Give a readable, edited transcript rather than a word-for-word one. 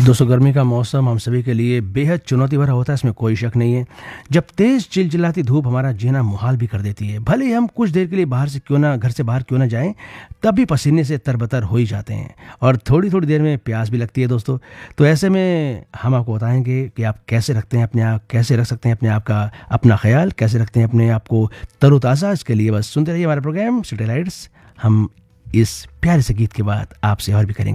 दोस्तों, गर्मी का मौसम हम सभी के लिए बेहद चुनौती भरा होता है, इसमें कोई शक नहीं है। जब तेज़ चिलचिलाती धूप हमारा जीना मुहाल भी कर देती है। भले ही हम कुछ देर के लिए घर से बाहर क्यों ना जाएं, तब भी पसीने से तरबतर हो ही जाते हैं और थोड़ी-थोड़ी देर में प्यास भी लगती है दोस्तों। तो ऐसे में हम आपको बताएँगे कि आप कैसे कैसे रख सकते हैं अपने आप का अपना ख़्याल, कैसे रखते हैं अपने आप को तरोताज़ा। इसके लिए बस सुनते रहिए हमारा प्रोग्राम सिटी लाइट्स। हम इस प्यारे से गीत के बाद आपसे और भी करेंगे।